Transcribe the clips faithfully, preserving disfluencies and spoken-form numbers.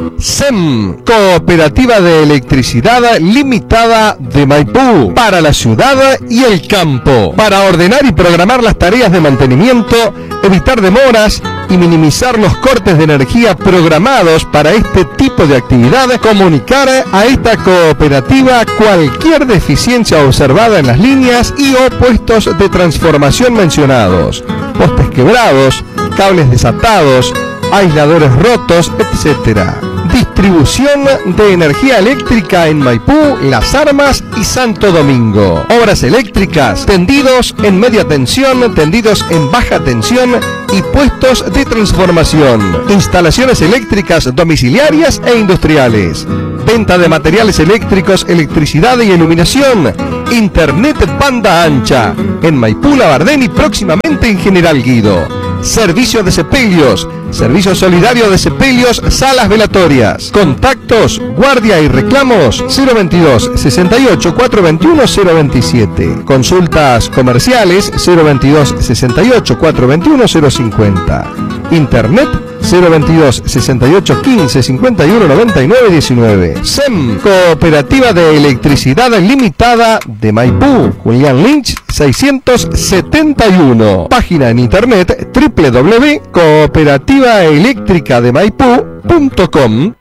S E M, Cooperativa de Electricidad Limitada de Maipú, para la ciudad y el campo, para ordenar y programar las tareas de mantenimiento, evitar demoras y minimizar los cortes de energía programados para este tipo de actividad. Comunicar a esta cooperativa cualquier deficiencia observada en las líneas y o puestos de transformación mencionados, postes quebrados, cables desatados, aisladores rotos, etcétera. Distribución de energía eléctrica en Maipú, Las Armas y Santo Domingo. Obras eléctricas, tendidos en media tensión, tendidos en baja tensión y puestos de transformación. Instalaciones eléctricas domiciliarias e industriales. Venta de materiales eléctricos, electricidad y iluminación. Internet banda ancha. En Maipú, Labardén y próximamente en General Guido. Servicio de sepelios, servicio solidario de sepelios, salas velatorias. Contactos, guardia y reclamos cero veintidós, sesenta y ocho, cuatrocientos veintiuno, cero veintisiete. Consultas comerciales cero veintidós, sesenta y ocho, cuatrocientos veintiuno, cero cincuenta. Internet cero veintidós, sesenta y ocho, quince, cincuenta y uno, noventa y nueve, diecinueve. S E M, Cooperativa de Electricidad Limitada de Maipú, Julián Lynch seiscientos setenta y uno. Página en internet doble u doble u doble u punto cooperativa eléctrica de maipú punto com.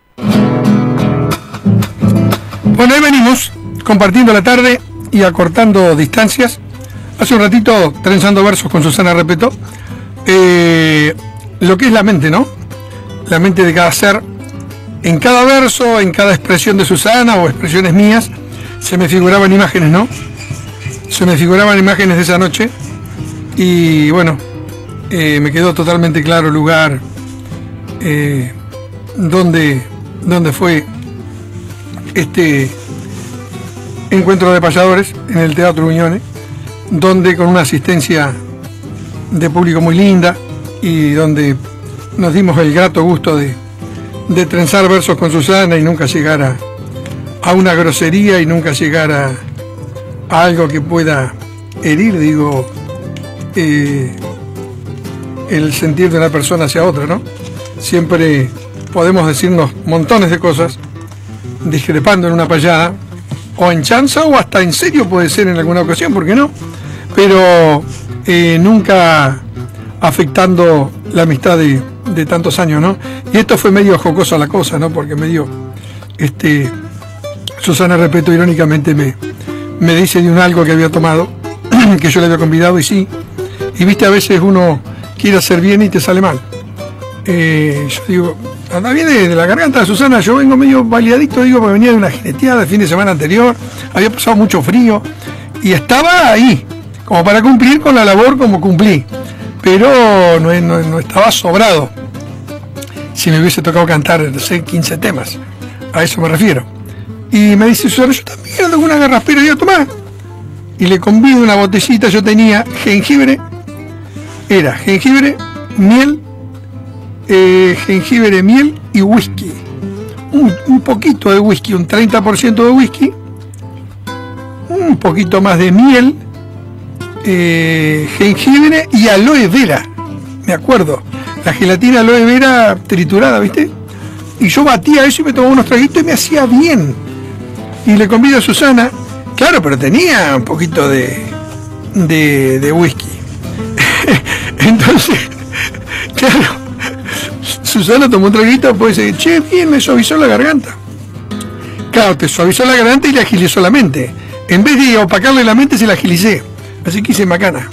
Bueno, ahí venimos compartiendo la tarde y acortando distancias. Hace un ratito trenzando versos con Susana Repetto. Eh, lo que es la mente, ¿no? La mente de cada ser. En cada verso, en cada expresión de Susana o expresiones mías, se me figuraban imágenes, ¿no? Se me figuraban imágenes de esa noche. Y bueno, eh, me quedó totalmente claro el lugar eh, donde, donde fue este encuentro de payadores en el Teatro Unione, donde con una asistencia de público muy linda y donde nos dimos el grato gusto de, de trenzar versos con Susana y nunca llegar a, a una grosería y nunca llegar a, a algo que pueda herir, digo, eh, el sentir de una persona hacia otra, ¿no? Siempre podemos decirnos montones de cosas discrepando en una payada, o en chanza o hasta en serio puede ser en alguna ocasión, ¿por qué no? Pero eh, nunca afectando la amistad de, de tantos años, ¿no? Y esto fue medio jocosa la cosa, ¿no? Porque medio, este, Susana Repetto irónicamente me, me dice de un algo que había tomado, que yo le había convidado y sí, y viste, a veces uno quiere hacer bien y te sale mal. Eh, yo digo, anda bien de, de la garganta de Susana, yo vengo medio baleadito, digo, porque venía de una jineteada el fin de semana anterior, había pasado mucho frío, y estaba ahí, como para cumplir con la labor como cumplí, pero no, no, no estaba sobrado. Si me hubiese tocado cantar, no sé, quince temas, a eso me refiero. Y me dice, Susana, yo también ando con una garraspera, digo, tomá. Y le convido una botellita, yo tenía jengibre, era jengibre, miel, eh, jengibre, miel y whisky. Un, un poquito de whisky, un treinta por ciento de whisky, un poquito más de miel, eh, jengibre y aloe vera, me acuerdo, la gelatina aloe vera triturada, ¿viste? Y yo batía eso y me tomaba unos traguitos y me hacía bien. Y le convido a Susana, claro, pero tenía un poquito de, de, de whisky. Entonces, claro, Susana tomó un traguito, pues dice, che, bien, me suavizó la garganta. Claro, te suavizó la garganta y le agilizó la mente. En vez de opacarle la mente, se la agilicé. Así que hice macana.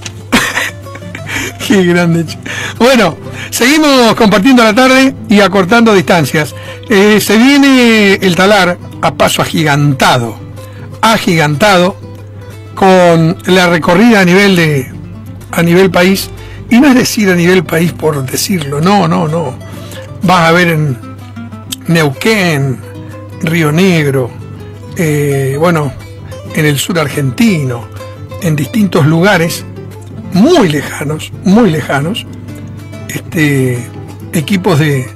Qué grande. Bueno, seguimos compartiendo la tarde y acortando distancias. Eh, se viene el talar a paso agigantado, agigantado, con la recorrida a nivel de, a nivel país. Y no es decir a nivel país por decirlo, no, no, no. Vas a ver en Neuquén, Río Negro, eh, bueno, en el sur argentino, en distintos lugares muy lejanos, muy lejanos, este, equipos de,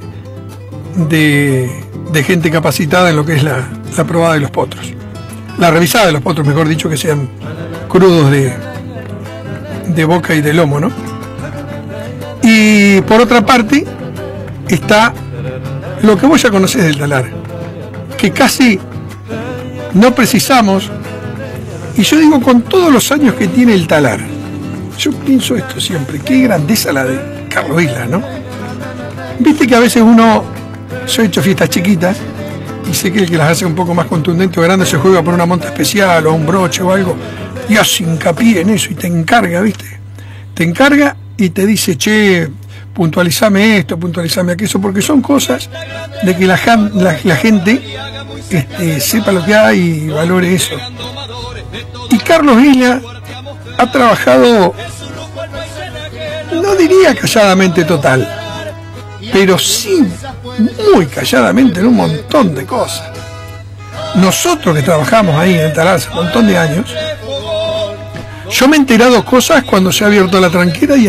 de, de gente capacitada en lo que es la, la probada de los potros. La revisada de los potros, mejor dicho, que sean crudos de, de boca y de lomo, ¿no? Y por otra parte está lo que vos ya conocés del talar, que casi no precisamos, y yo digo con todos los años que tiene el talar, yo pienso esto siempre, qué grandeza la de Carlos Isla, ¿no? Viste que a veces uno, yo he hecho fiestas chiquitas, y sé que el que las hace un poco más contundente o grande se juega por una monta especial o un broche o algo, y hace hincapié en eso y te encarga, ¿viste? Te encarga y te dice, che, puntualizame esto, puntualizame aquello, porque son cosas de que la, la, la gente este, sepa lo que hay y valore eso. Y Carlos Isla ha trabajado, no diría calladamente total, pero sí muy calladamente en un montón de cosas. Nosotros que trabajamos ahí en el talar hace un montón de años, yo me he enterado cosas cuando se ha abierto la tranquera y